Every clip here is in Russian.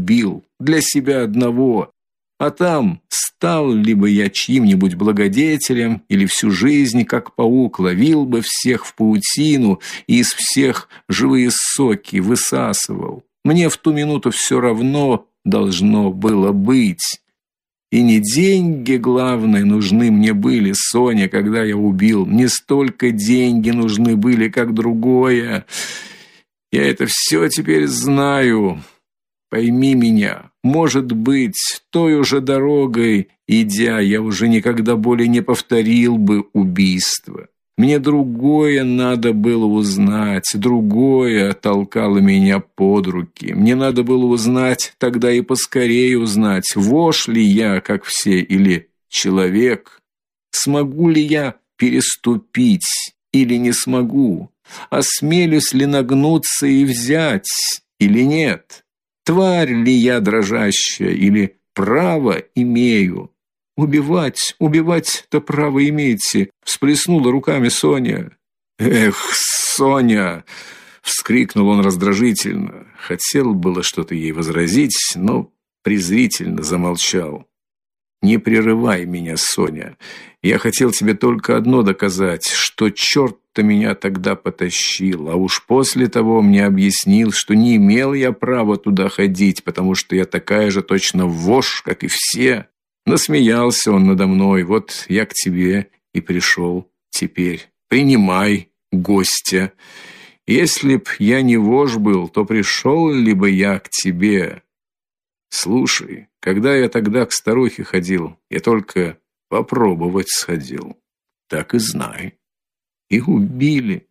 убил для себя одного. А там, стал ли бы я чьим-нибудь благодетелем, или всю жизнь, как паук, ловил бы всех в паутину и из всех живые соки высасывал. Мне в ту минуту все равно должно было быть. И не деньги, главное, нужны мне были, Соня, когда я убил. Не столько деньги нужны были, как другое. Я это все теперь знаю. Пойми меня, может быть, той уже дорогой идя, я уже никогда более не повторил бы убийство. Мне другое надо было узнать, другое толкало меня под руки. Мне надо было узнать, тогда и поскорее узнать, вошь ли я, как все, или человек. Смогу ли я переступить или не смогу? Осмелюсь ли нагнуться и взять или нет? Тварь ли я дрожащая или право имею? Убивать-то право имеете, всплеснула руками Соня. Эх, Соня, вскрикнул он раздражительно. Хотел было что-то ей возразить, но презрительно замолчал. Не прерывай меня, Соня. Я хотел тебе только одно доказать, что черт-то меня тогда потащил, а уж после того мне объяснил, что не имел я права туда ходить, потому что я такая же точно вошь, как и все. Насмеялся он надо мной, вот я к тебе и пришел теперь. Принимай гостя. Если б я не вошь был, то пришел ли бы я к тебе? Слушай, когда я тогда к старухе ходил, я только попробовать сходил. Так и знай. И убили.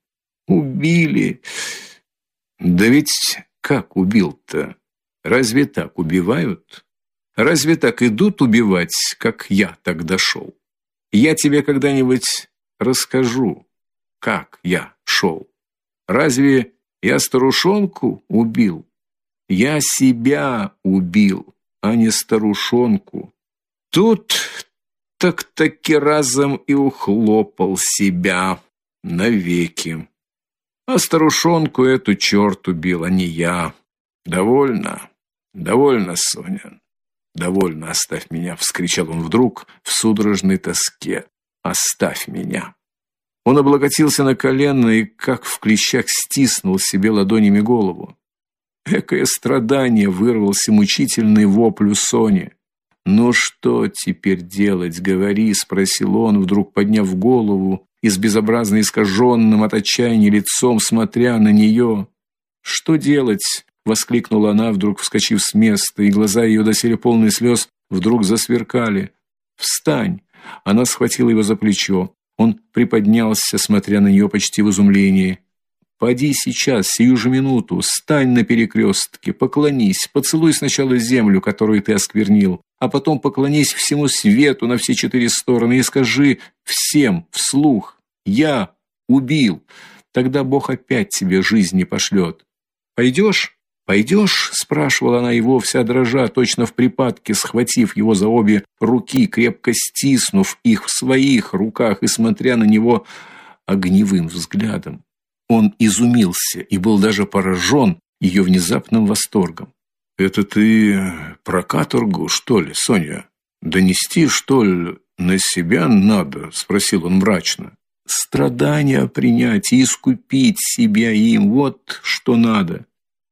Да ведь как убил-то? Разве так убивают? Разве так идут убивать, как я тогда шел? Я тебе когда-нибудь расскажу, как я шел. Разве я старушонку убил? Я себя убил, а не старушонку. Тут так-таки разом и ухлопал себя навеки. А старушонку эту черт убил, а не я. Довольно, Соня. Довольно, оставь меня, вскричал он вдруг в судорожной тоске. Оставь меня. Он облокотился на колено и как в клещах стиснул себе ладонями голову. Экое страдание, вырвался мучительный вопль у Сони. «Ну что теперь делать, говори», — спросил он, вдруг подняв голову и с безобразно искаженным от отчаяния лицом смотря на нее. «Что делать?» — воскликнула она, вдруг вскочив с места, и глаза ее, доселе полные слез, вдруг засверкали. «Встань!» — она схватила его за плечо. Он приподнялся, смотря на нее почти в изумлении. «Поди сейчас, сию же минуту, стань на перекрестке, поклонись, поцелуй сначала землю, которую ты осквернил, а потом поклонись всему свету на все 4 стороны и скажи всем вслух: я убил. Тогда Бог опять тебе жизни пошлет. Пойдешь? Пойдешь?» — спрашивала она его, вся дрожа, точно в припадке, схватив его за обе руки, крепко стиснув их в своих руках и смотря на него огневым взглядом. Он изумился и был даже поражен ее внезапным восторгом. «Это ты про каторгу, что ли, Соня? Донести, что ли, на себя надо?» — спросил он мрачно. «Страдания принять и искупить себя им, вот что надо».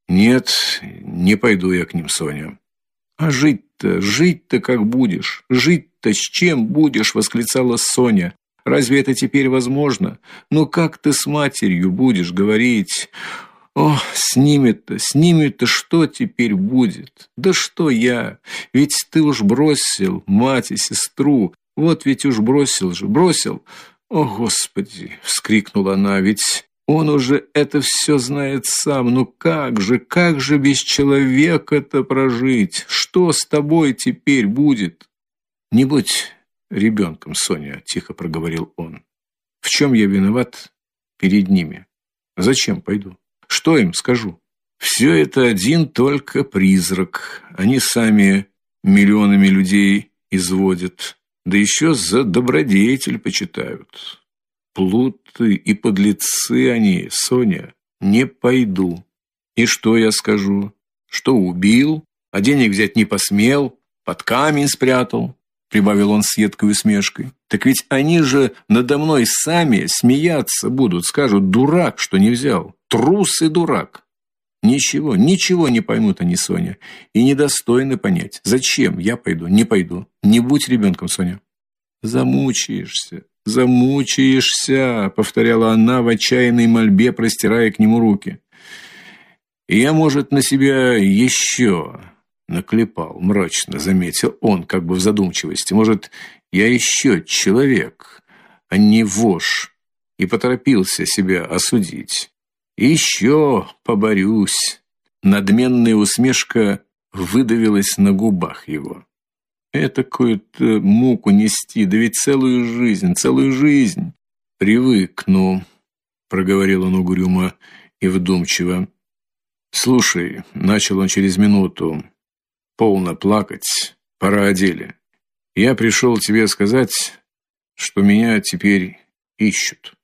«Нет, не пойду я к ним, Соня». «А жить-то как будешь? Жить-то с чем будешь?» — восклицала Соня. «Разве это теперь возможно? Ну как ты с матерью будешь говорить? О, с ними-то что теперь будет? Да что я? Ведь ты уж бросил мать и сестру. Вот ведь уж бросил. О, Господи!» — вскрикнула она. «Ведь он уже это все знает сам. Ну как же без человека-то прожить? Что с тобой теперь будет?» «Не будь ребенком, Соня», — тихо проговорил он. «В чем я виноват перед ними? Зачем пойду? Что им скажу? Все это один только призрак. Они сами миллионами людей изводят, да еще за добродетель почитают. Плуты и подлецы они, Соня. Не пойду. И что я скажу? Что убил? а денег взять не посмел, под камень спрятал», — прибавил он с едкой усмешкой. «Так ведь они же надо мной сами смеяться будут, скажут: дурак, что не взял, трус и дурак». Ничего не поймут они, Соня, и недостойны понять. Зачем я пойду? Не пойду. Не будь ребенком, Соня. Замучаешься, повторяла она в отчаянной мольбе, простирая к нему руки. И я, может, на себя еще наклепал, мрачно заметил он, как бы в задумчивости. Может, я еще человек, а не вошь, и поторопился себя осудить. Еще поборюсь. Надменная усмешка выдавилась на губах его. Этакую-то муку нести, да ведь целую жизнь. Привыкну, проговорил он угрюмо и вдумчиво. Слушай, начал он через минуту, полно плакать, пора о деле. Я пришел тебе сказать, что меня теперь ищут,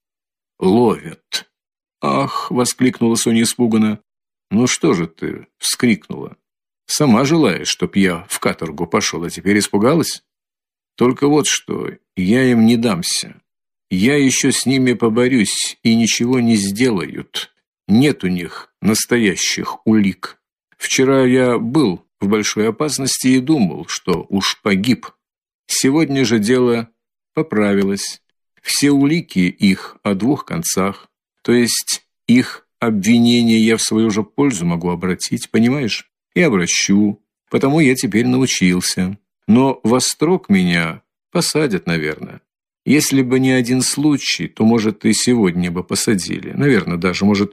ловят. «Ах!» — воскликнула Соня испуганно. «Ну что же ты?» — вскрикнула. «Сама желаешь, чтоб я в каторгу пошел, а теперь испугалась? Только вот что, я им не дамся. Я еще с ними поборюсь, и ничего не сделают. Нет у них настоящих улик. Вчера я был в большой опасности и думал, что уж погиб. Сегодня же дело поправилось. Все улики их о двух концах. То есть их обвинения я в свою же пользу могу обратить, понимаешь? И обращу, потому я теперь научился. Но во строк меня посадят, наверное. Если бы не один случай, то, может, и сегодня бы посадили. Наверное, даже, может,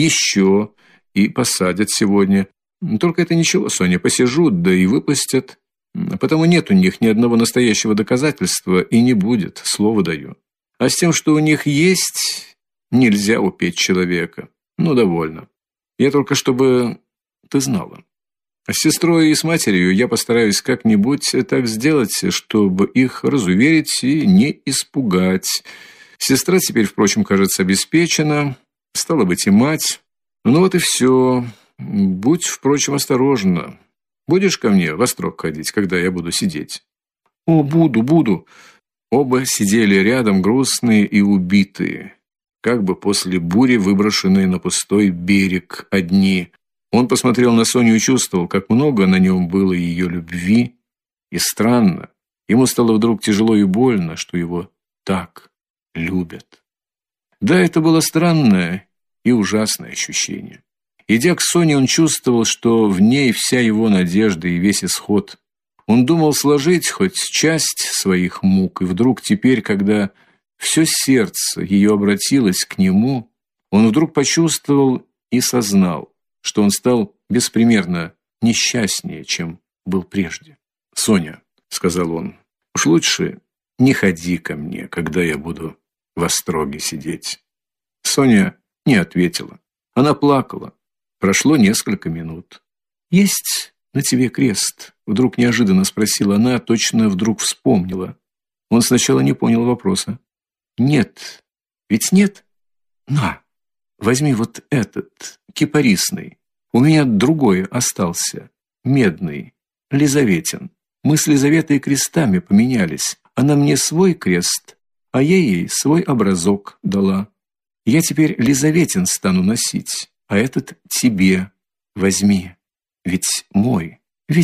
еще и посадят сегодня. Только это ничего, Соня, посижу, да и выпустят. Потому нет у них ни одного настоящего доказательства и не будет, слово даю. А с тем, что у них есть... Нельзя упечь человека. Ну, довольно. Я только чтобы ты знала. С сестрой и с матерью я постараюсь как-нибудь так сделать, чтобы их разуверить и не испугать. Сестра теперь, впрочем, кажется, обеспечена. Стало быть, и мать. Ну вот и все. Будь, впрочем, осторожна. Будешь ко мне во строк ходить, когда я буду сидеть? О, буду. Оба сидели рядом, грустные и убитые. Как бы после бури, выброшенные на пустой берег одни. Он посмотрел на Соню и чувствовал, как много на нем было ее любви. И странно, ему стало вдруг тяжело и больно, что его так любят. Да, это было странное и ужасное ощущение. Идя к Соне, он чувствовал, что в ней вся его надежда и весь исход. Он думал сложить хоть часть своих мук, и вдруг теперь, когда все сердце ее обратилось к нему, он вдруг почувствовал и сознал, что он стал беспримерно несчастнее, чем был прежде. «Соня», — сказал он, — «уж лучше не ходи ко мне, когда я буду в остроге сидеть». Соня не ответила. Она плакала. Прошло несколько минут. «Есть на тебе крест?» — вдруг неожиданно спросила она, точно вдруг вспомнила. Он сначала не понял вопроса. «Нет. Ведь нет? На, возьми вот этот, кипарисный. У меня другой остался, медный, Лизаветин. Мы с Лизаветой крестами поменялись. Она мне свой крест, а я ей свой образок дала. Я теперь Лизаветин стану носить, а этот тебе возьми. Ведь мой,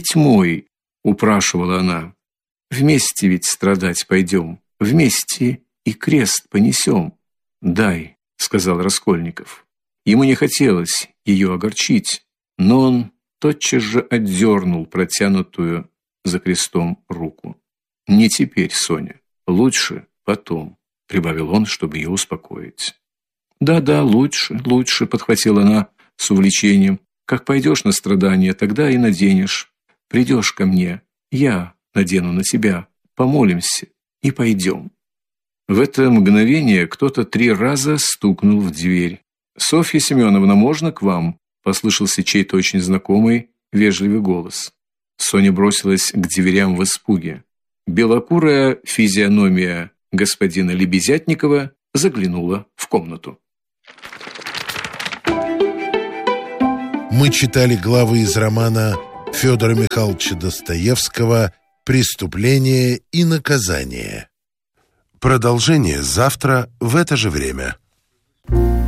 упрашивала она. Вместе ведь страдать пойдем, вместе и крест понесем. Дай, сказал Раскольников. Ему не хотелось ее огорчить, но он тотчас же отдернул протянутую за крестом руку. Не теперь, Соня, лучше потом, прибавил он, чтобы ее успокоить. Да, лучше, подхватила она с увлечением. Как пойдешь на страдания, тогда и наденешь. Придешь ко мне, я надену на тебя, помолимся и пойдем. В это мгновение кто-то 3 раза стукнул в дверь. «Софья Семеновна, можно к вам?» – послышался чей-то очень знакомый, вежливый голос. Соня бросилась к дверям в испуге. Белокурая физиономия господина Лебезятникова заглянула в комнату. Мы читали главы из романа Федора Михайловича Достоевского «Преступление и наказание». Продолжение завтра в это же время.